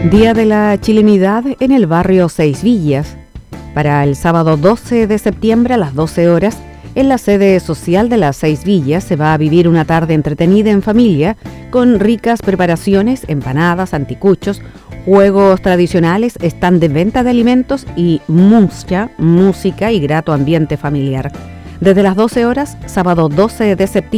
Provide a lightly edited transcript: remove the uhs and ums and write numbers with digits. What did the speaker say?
Día de la Chilenidad en el barrio Seis Villas. Para el sábado 12 de septiembre a las 12 horas, en la sede social de las Seis Villas se va a vivir una tarde entretenida en familia con ricas preparaciones, empanadas, anticuchos, juegos tradicionales, stand de venta de alimentos y mucha música y grato ambiente familiar. Desde las 12 horas, sábado 12 de septiembre,